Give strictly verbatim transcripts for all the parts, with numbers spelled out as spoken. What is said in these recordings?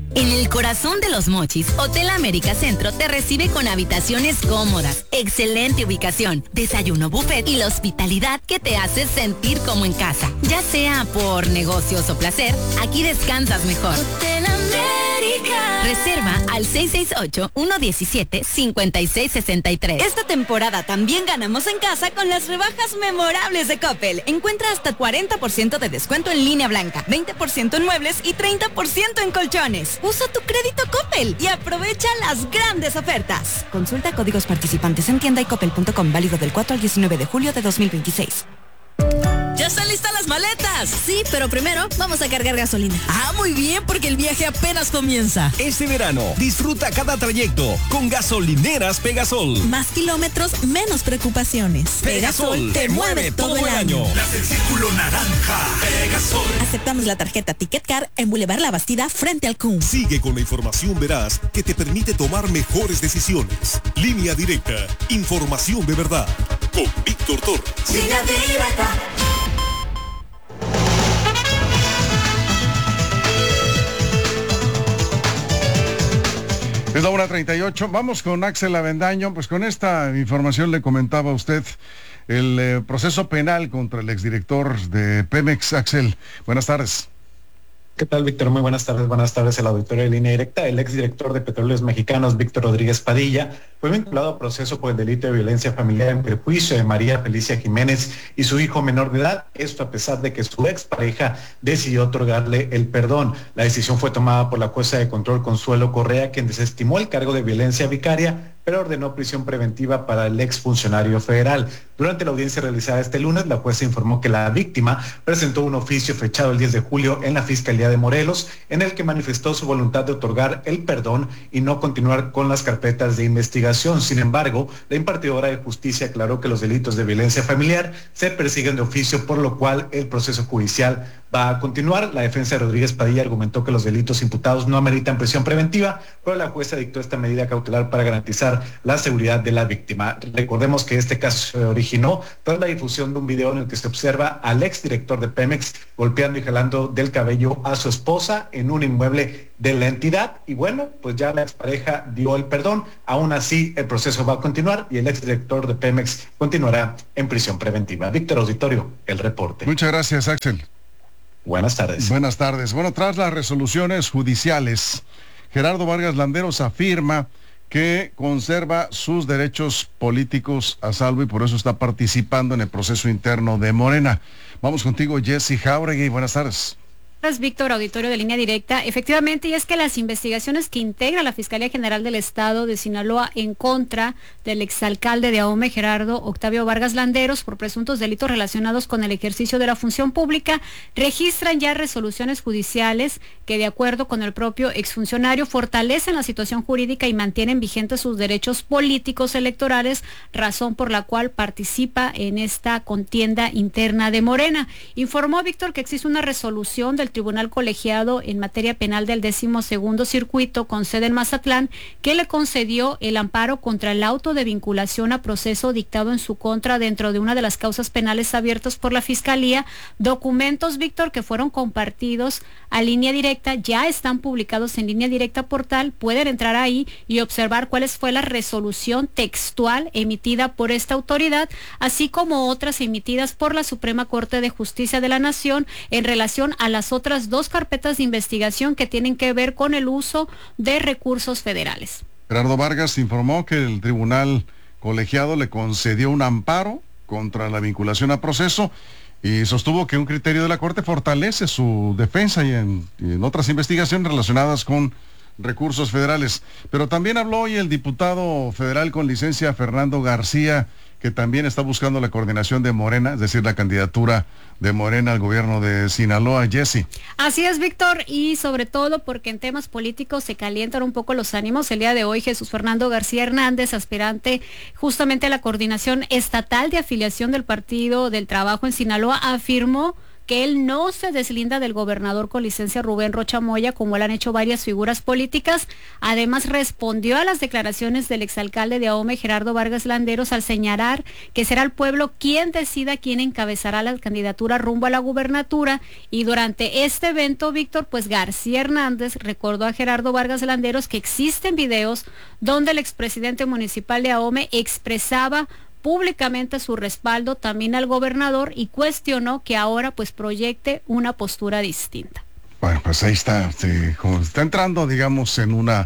En el corazón de Los Mochis, Hotel América Centro te recibe con habitaciones cómodas, excelente ubicación, desayuno buffet y la hospitalidad que te hace sentir como en casa. Ya sea por negocios o placer, aquí descansas mejor. Hotel América. Reserva al seis seis ocho, uno uno siete, cinco seis seis tres. Esta temporada también ganamos en casa con las rebajas memorables de Coppel. Encuentra hasta cuarenta por ciento de descuento en línea blanca, veinte por ciento en muebles y treinta por ciento en colchones. Usa tu crédito Coppel y aprovecha las grandes ofertas. Consulta códigos participantes en tienda y coppel punto com, válido del cuatro al diecinueve de julio de dos mil veintiséis. ¡Ya están listas las maletas! Sí, pero primero vamos a cargar gasolina. Ah, muy bien, porque el viaje apenas comienza. Este verano, disfruta cada trayecto con gasolineras Pegasol. Más kilómetros, menos preocupaciones. Pegasol, Pegasol te, te mueve todo, todo el año. año. Las del círculo naranja. Pegasol. Aceptamos la tarjeta Ticket Car en Boulevard La Bastida, frente al C U M. Sigue con la información veraz que te permite tomar mejores decisiones. Línea Directa. Información de verdad. Con Víctor Torres. Línea Directa. Es la hora treinta y ocho. Vamos con Axel Avendaño. Pues con esta información le comentaba a usted el eh, proceso penal contra el exdirector de Pemex. Axel, buenas tardes. ¿Qué tal, Víctor? Muy buenas tardes. Buenas tardes al auditorio de Línea Directa. El exdirector de Petróleos Mexicanos, Víctor Rodríguez Padilla, fue vinculado a proceso por el delito de violencia familiar en perjuicio de María Felicia Jiménez y su hijo menor de edad. Esto a pesar de que su expareja decidió otorgarle el perdón. La decisión fue tomada por la jueza de control Consuelo Correa, quien desestimó el cargo de violencia vicaria, pero ordenó prisión preventiva para el exfuncionario federal. Durante la audiencia realizada este lunes, la jueza informó que la víctima presentó un oficio fechado el diez de julio en la Fiscalía de Morelos, en el que manifestó su voluntad de otorgar el perdón y no continuar con las carpetas de investigación. Sin embargo, la impartidora de justicia aclaró que los delitos de violencia familiar se persiguen de oficio, por lo cual el proceso judicial va a continuar. La defensa de Rodríguez Padilla argumentó que los delitos imputados no ameritan prisión preventiva, pero la jueza dictó esta medida cautelar para garantizar la seguridad de la víctima. Recordemos que este caso se originó tras la difusión de un video en el que se observa al exdirector de Pemex golpeando y jalando del cabello a su esposa en un inmueble de la entidad. Y bueno, pues ya la expareja dio el perdón. Aún así, el proceso va a continuar y el exdirector de Pemex continuará en prisión preventiva. Víctor Auditorio, el reporte. Muchas gracias, Axel. Buenas tardes. Buenas tardes. Bueno, tras las resoluciones judiciales, Gerardo Vargas Landeros afirma que conserva sus derechos políticos a salvo y por eso está participando en el proceso interno de Morena. Vamos contigo, Jessy Jauregui. Buenas tardes. Gracias, Víctor, auditorio de Línea Directa. Efectivamente, y es que las investigaciones que integra la Fiscalía General del Estado de Sinaloa en contra del exalcalde de Ahome, Gerardo Octavio Vargas Landeros, por presuntos delitos relacionados con el ejercicio de la función pública, registran ya resoluciones judiciales que, de acuerdo con el propio exfuncionario, fortalecen la situación jurídica y mantienen vigentes sus derechos políticos electorales, razón por la cual participa en esta contienda interna de Morena. Informó, Víctor, que existe una resolución del Tribunal Colegiado en materia penal del décimo segundo circuito con sede en Mazatlán, que le concedió el amparo contra el auto de vinculación a proceso dictado en su contra dentro de una de las causas penales abiertas por la Fiscalía. Documentos, Víctor, que fueron compartidos a Línea Directa, ya están publicados en Línea Directa Portal. Pueden entrar ahí y observar cuál fue la resolución textual emitida por esta autoridad, así como otras emitidas por la Suprema Corte de Justicia de la Nación en relación a las otras otras dos carpetas de investigación que tienen que ver con el uso de recursos federales. Gerardo Vargas informó que el Tribunal Colegiado le concedió un amparo contra la vinculación a proceso y sostuvo que un criterio de la Corte fortalece su defensa y en, y en otras investigaciones relacionadas con recursos federales. Pero también habló hoy el diputado federal con licencia Fernando García, que también está buscando la coordinación de Morena, es decir, la candidatura de Morena al gobierno de Sinaloa. Jessy. Así es, Víctor, y sobre todo porque en temas políticos se calientan un poco los ánimos. El día de hoy, Jesús Fernando García Hernández, aspirante justamente a la coordinación estatal de afiliación del Partido del Trabajo en Sinaloa, afirmó que él no se deslinda del gobernador con licencia Rubén Rocha Moya, como lo han hecho varias figuras políticas. Además, respondió a las declaraciones del exalcalde de Ahome, Gerardo Vargas Landeros, al señalar que será el pueblo quien decida quién encabezará la candidatura rumbo a la gubernatura. Y durante este evento, Víctor, pues García Hernández recordó a Gerardo Vargas Landeros que existen videos donde el expresidente municipal de Ahome expresaba públicamente su respaldo también al gobernador y cuestionó que ahora pues proyecte una postura distinta. Bueno, pues ahí está, sí, como está entrando, digamos, en una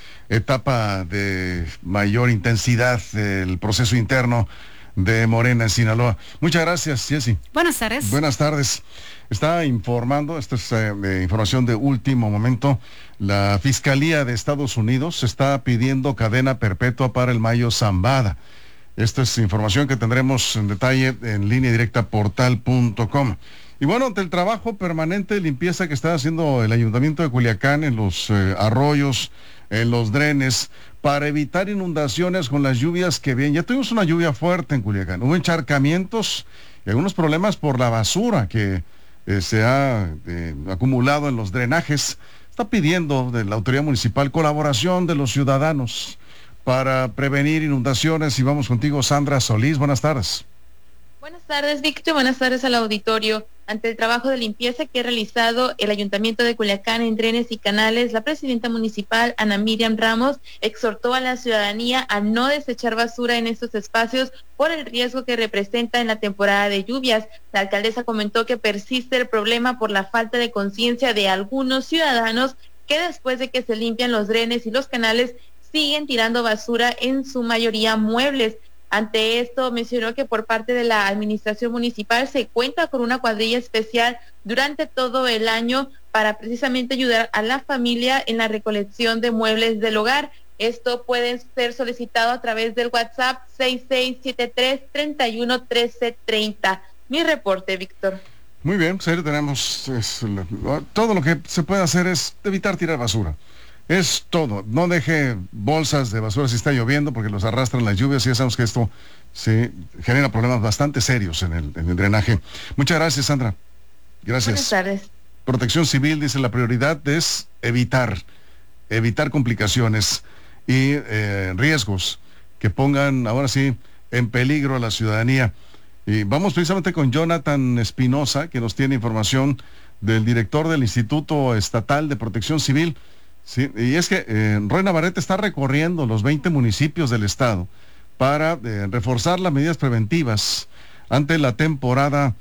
etapa de mayor intensidad del proceso interno de Morena en Sinaloa. Muchas gracias, Jessy. Buenas tardes. Buenas tardes. Está informando, esta es eh, de información de último momento, la Fiscalía de Estados Unidos está pidiendo cadena perpetua para el Mayo Zambada. Esta es información que tendremos en detalle en línea directa portal punto com. Y bueno, ante el trabajo permanente de limpieza que está haciendo el Ayuntamiento de Culiacán en los eh, arroyos, en los drenes, para evitar inundaciones con las lluvias que vienen. Ya tuvimos una lluvia fuerte en Culiacán, hubo encharcamientos y algunos problemas por la basura que eh, se ha eh, acumulado en los drenajes. Está pidiendo de la autoridad municipal colaboración de los ciudadanos para prevenir inundaciones. Y vamos contigo, Sandra Solís. Buenas tardes. Buenas tardes, Víctor. Buenas tardes al auditorio. Ante el trabajo de limpieza que ha realizado el Ayuntamiento de Culiacán en drenes y canales, la presidenta municipal, Ana Miriam Ramos, exhortó a la ciudadanía a no desechar basura en estos espacios por el riesgo que representa en la temporada de lluvias. La alcaldesa comentó que persiste el problema por la falta de conciencia de algunos ciudadanos que después de que se limpian los drenes y los canales, siguen tirando basura, en su mayoría muebles. Ante esto, mencionó que por parte de la administración municipal se cuenta con una cuadrilla especial durante todo el año para precisamente ayudar a la familia en la recolección de muebles del hogar. Esto puede ser solicitado a través del WhatsApp seis seis siete tres, tres uno uno tres tres cero. Mi reporte, Víctor. Muy bien, pues ahí tenemos, es, todo lo que se puede hacer es evitar tirar basura. Es todo. No deje bolsas de basura si está lloviendo, porque los arrastran las lluvias y ya sabemos que esto se genera problemas bastante serios en el, en el drenaje. Muchas gracias, Sandra. Gracias. Buenas tardes. Protección Civil dice la prioridad es evitar, evitar complicaciones y eh, riesgos que pongan ahora sí en peligro a la ciudadanía. Y vamos precisamente con Jonathan Espinosa, que nos tiene información del director del Instituto Estatal de Protección Civil. Sí, y es que eh, Roy Navarrete está recorriendo los veinte municipios del estado para eh, reforzar las medidas preventivas ante la temporada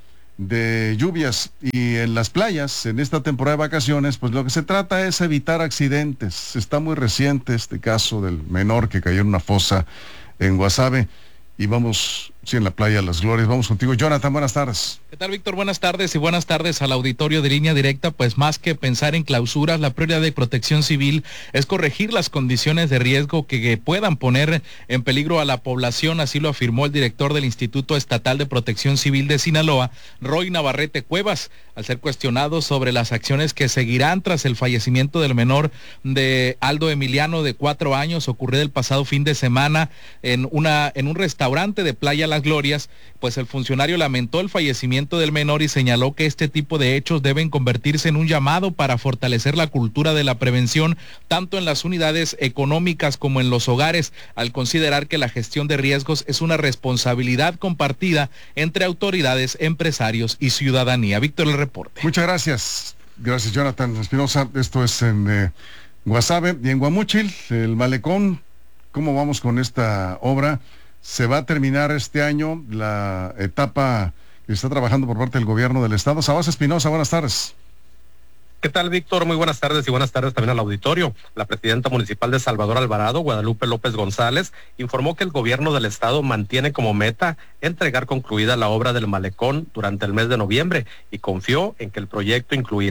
de lluvias. Y en las playas, en esta temporada de vacaciones, pues lo que se trata es evitar accidentes. Está muy reciente este caso del menor que cayó en una fosa en Guasave. Y vamos, sí, en la playa Las Glorias. Vamos contigo, Jonathan, buenas tardes. ¿Qué tal, Víctor? Buenas tardes y buenas tardes al auditorio de Línea Directa. Pues más que pensar en clausuras, la prioridad de Protección Civil es corregir las condiciones de riesgo que, que puedan poner en peligro a la población. Así lo afirmó el director del Instituto Estatal de Protección Civil de Sinaloa, Roy Navarrete Cuevas, al ser cuestionado sobre las acciones que seguirán tras el fallecimiento del menor de Aldo Emiliano, de cuatro años, ocurrido el pasado fin de semana en, una, en un restaurante de Playa Las Glorias. Pues el funcionario lamentó el fallecimiento del menor y señaló que este tipo de hechos deben convertirse en un llamado para fortalecer la cultura de la prevención, tanto en las unidades económicas como en los hogares, al considerar que la gestión de riesgos es una responsabilidad compartida entre autoridades, empresarios y ciudadanía. Víctor, el reporte. Muchas gracias. Gracias, Jonathan Espinosa. Esto es en eh, Guasave y en Guamúchil, el malecón. ¿Cómo vamos con esta obra? Se va a terminar este año la etapa que está trabajando por parte del gobierno del estado. Sabas Espinosa, buenas tardes. ¿Qué tal, Víctor? Muy buenas tardes y buenas tardes también al auditorio. La presidenta municipal de Salvador Alvarado, Guadalupe López González, informó que el gobierno del estado mantiene como meta entregar concluida la obra del malecón durante el mes de noviembre y confió en que el proyecto incluirá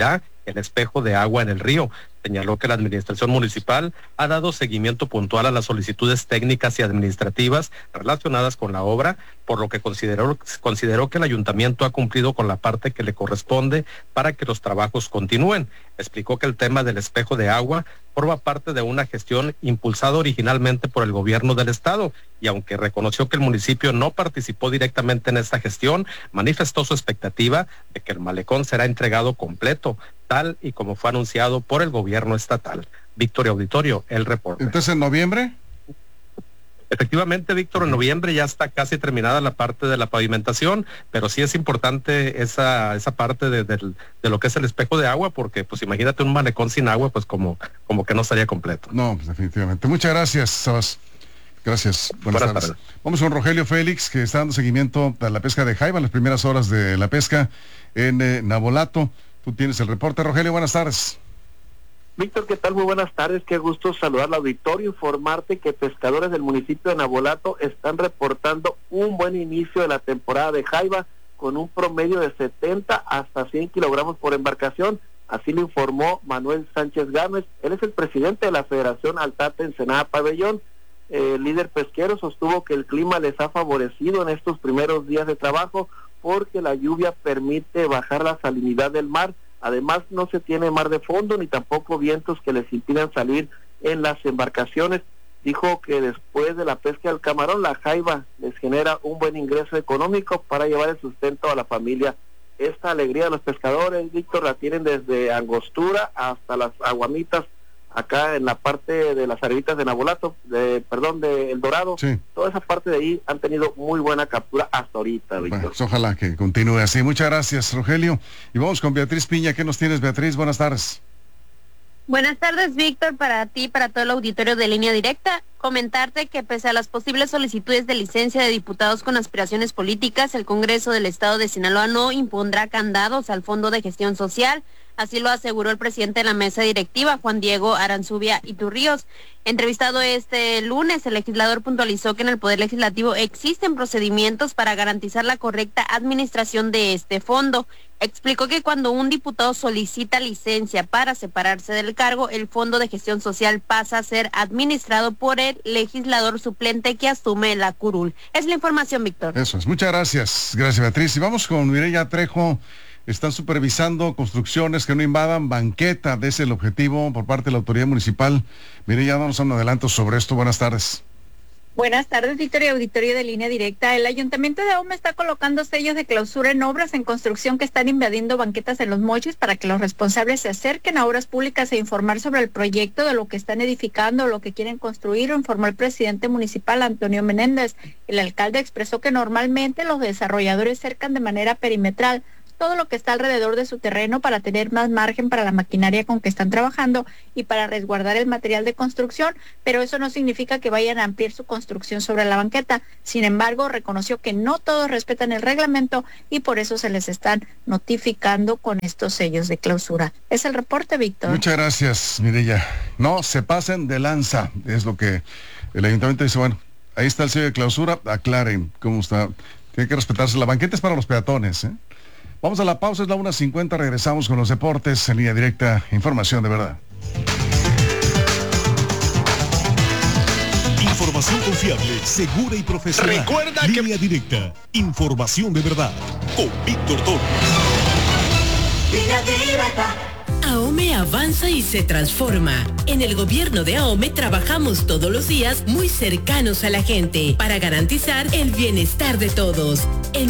el espejo de agua en el río. Señaló que la administración municipal ha dado seguimiento puntual a las solicitudes técnicas y administrativas relacionadas con la obra, por lo que consideró, consideró que el ayuntamiento ha cumplido con la parte que le corresponde para que los trabajos continúen. Explicó que el tema del espejo de agua forma parte de una gestión impulsada originalmente por el gobierno del estado, y aunque reconoció que el municipio no participó directamente en esta gestión, manifestó su expectativa de que el malecón será entregado completo, tal y como fue anunciado por el gobierno estatal. Víctor Auditorio, el reporte. Entonces, ¿en noviembre? Efectivamente, Víctor, en noviembre ya está casi terminada la parte de la pavimentación, pero sí es importante esa esa parte de, de, de lo que es el espejo de agua, porque pues imagínate un malecón sin agua, pues como, como que no estaría completo. No, pues definitivamente. Muchas gracias, Sabas. Gracias. Buenas, Buenas tardes. tardes. Vamos con Rogelio Félix, que está dando seguimiento a la pesca de jaiba en las primeras horas de la pesca en eh, Navolato. Tú tienes el reporte, Rogelio. Buenas tardes. Víctor, ¿qué tal? Muy buenas tardes, qué gusto saludar al auditorio, informarte que pescadores del municipio de Navolato están reportando un buen inicio de la temporada de jaiba con un promedio de setenta hasta cien kilogramos por embarcación, así lo informó Manuel Sánchez Gámez. Él es el presidente de la Federación Altate Ensenada Pabellón. El líder pesquero sostuvo que el clima les ha favorecido en estos primeros días de trabajo porque la lluvia permite bajar la salinidad del mar. Además, no se tiene mar de fondo ni tampoco vientos que les impidan salir en las embarcaciones. Dijo que después de la pesca del camarón, la jaiba les genera un buen ingreso económico para llevar el sustento a la familia. Esta alegría de los pescadores, Víctor, la tienen desde Angostura hasta las Aguamitas, acá en la parte de las Arevitas de Navolato, de, perdón, de El Dorado. Sí. Toda esa parte de ahí han tenido muy buena captura hasta ahorita, Víctor. Bueno, pues ojalá que continúe así. Muchas gracias, Rogelio. Y vamos con Beatriz Piña. ¿Qué nos tienes, Beatriz? Buenas tardes. Buenas tardes, Víctor, para ti, para todo el auditorio de Línea Directa. Comentarte que pese a las posibles solicitudes de licencia de diputados con aspiraciones políticas, el Congreso del Estado de Sinaloa no impondrá candados al Fondo de Gestión Social. Así lo aseguró el presidente de la mesa directiva, Juan Diego Aranzubia Iturríos. Entrevistado este lunes, el legislador puntualizó que en el Poder Legislativo existen procedimientos para garantizar la correcta administración de este fondo. Explicó que cuando un diputado solicita licencia para separarse del cargo, el Fondo de Gestión Social pasa a ser administrado por el legislador suplente que asume la curul. Es la información, Víctor. Eso es. Muchas gracias. Gracias, Beatriz. Y vamos con Mireya Trejo. Están supervisando construcciones que no invadan banqueta. De ese el objetivo por parte de la autoridad municipal. Mireya, danos un adelanto sobre esto. Buenas tardes. Buenas tardes, Víctor y auditorio de Línea Directa. El Ayuntamiento de Ahome está colocando sellos de clausura en obras en construcción que están invadiendo banquetas en Los Mochis para que los responsables se acerquen a obras públicas e informar sobre el proyecto de lo que están edificando o lo que quieren construir, informó el presidente municipal Antonio Menéndez. El alcalde expresó que normalmente los desarrolladores cercan de manera perimetral todo lo que está alrededor de su terreno para tener más margen para la maquinaria con que están trabajando y para resguardar el material de construcción, pero eso no significa que vayan a ampliar su construcción sobre la banqueta. Sin embargo, reconoció que no todos respetan el reglamento y por eso se les están notificando con estos sellos de clausura. Es el reporte, Víctor. Muchas gracias, Mireya. No se pasen de lanza, es lo que el ayuntamiento dice. Bueno, ahí está el sello de clausura, aclaren cómo está. Tiene que respetarse. La banqueta es para los peatones, ¿eh? Vamos a la pausa, es la una cincuenta, regresamos con los deportes en Línea Directa, información de verdad. Información confiable, segura y profesional. Recuerda Línea que... Directa, información de verdad, con Víctor Toro. Línea Directa. Ahome avanza y se transforma. En el gobierno de Ahome trabajamos todos los días muy cercanos a la gente para garantizar el bienestar de todos.